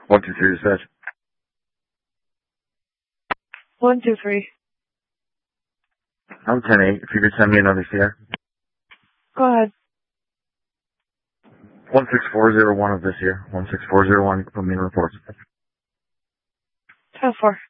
123 dispatch. 123. I'm 10-8. If you could send me another CR. Go ahead. 16401 of this year. 16401. Put me in reports. 10-4.